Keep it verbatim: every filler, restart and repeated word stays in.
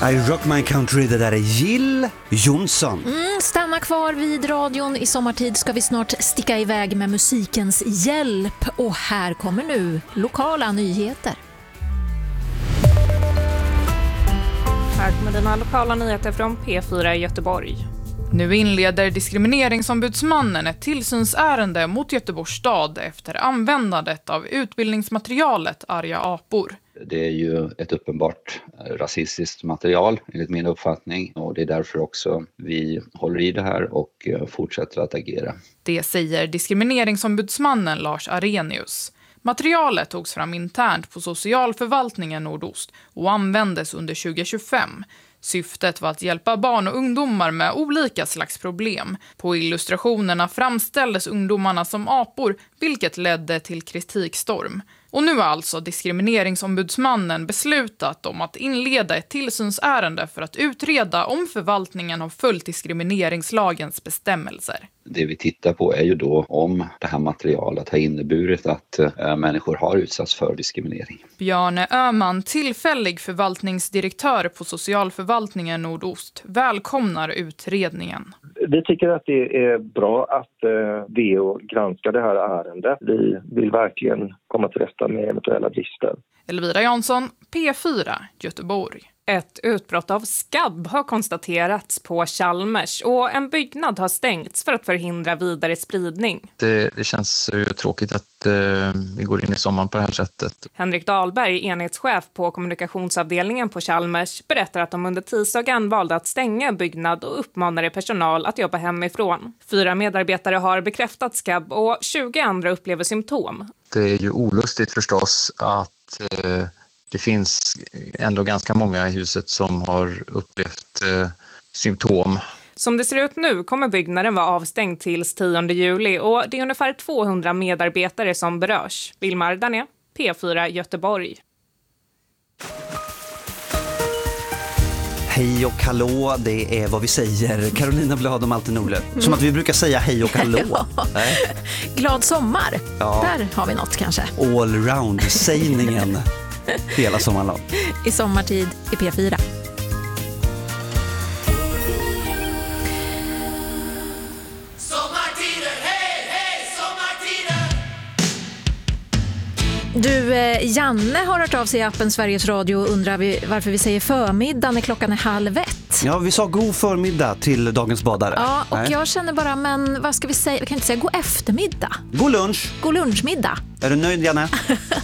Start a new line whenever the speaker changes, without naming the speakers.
I rock my country, det där är Jill Johnson.
Mm, stanna kvar vid radion. I sommartid ska vi snart sticka iväg med musikens hjälp. Och här kommer nu lokala nyheter.
Här kommer dina lokala nyheter från P fyra i Göteborg.
Nu inleder diskrimineringsombudsmannen ett tillsynsärende mot Göteborgs stad efter användandet av utbildningsmaterialet Arga apor.
Det är ju ett uppenbart rasistiskt material enligt min uppfattning, och det är därför också vi håller i det här och fortsätter att agera.
Det säger diskrimineringsombudsmannen Lars Arrhenius. Materialet togs fram internt på socialförvaltningen Nordost och användes under tjugo tjugofem. Syftet var att hjälpa barn och ungdomar med olika slags problem. På illustrationerna framställdes ungdomarna som apor, vilket ledde till kritikstorm. Och nu har alltså diskrimineringsombudsmannen beslutat om att inleda ett tillsynsärende för att utreda om förvaltningen har följt diskrimineringslagens bestämmelser.
Det vi tittar på är ju då om det här materialet har inneburit att äh, människor har utsatts för diskriminering.
Björne Öhman, tillfällig förvaltningsdirektör på socialförvaltningen Nordost, välkomnar utredningen.
Vi tycker att det är bra att eh, V O granskar det här ärendet. Vi vill verkligen komma till rätta med eventuella brister.
Elvira Jansson, P fyra, Göteborg.
Ett utbrott av skabb har konstaterats på Chalmers och en byggnad har stängts för att förhindra vidare spridning.
Det, det känns ju tråkigt att eh, vi går in i sommaren på det här sättet.
Henrik Dahlberg, enhetschef på kommunikationsavdelningen på Chalmers, berättar att de under tisdagen valde att stänga byggnad och uppmanade personal att jobba hemifrån. Fyra medarbetare har bekräftat skabb och tjugo andra upplever symptom.
Det är ju olustigt förstås att eh, det finns ändå ganska många i huset som har upplevt eh, symptom.
Som det ser ut nu kommer byggnaden vara avstängd tills tionde juli och det är ungefär tvåhundra medarbetare som berörs. Vilmar Dané, P fyra Göteborg.
Hej och hallå, det är vad vi säger. Carolina Blad och Malte Nordlöf. Mm. Som att vi brukar säga hej och hallå. Nej.
Glad sommar, ja. Där har vi något kanske.
Allround-sägningen hela sommaren.
I sommartid i P fyra.
Sommartider, hej, hej, sommartider!
Du, eh, Janne har hört av sig i appen Sveriges Radio och undrar vi, varför vi säger förmiddag när klockan är halv ett.
Ja, vi sa god förmiddag till dagens badare.
Ja, och
Nej.
jag känner bara, men vad ska vi säga? Vi kan inte säga god eftermiddag.
God lunch.
God lunchmiddag.
Är du nöjd, Janne?